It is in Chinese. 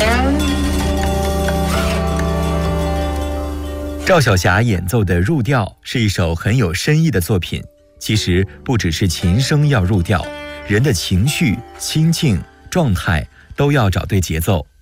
赵小霞演奏的入调是一首很有深意的作品。其实不只是琴声要入调，人的情绪、心境、状态都要找对节奏。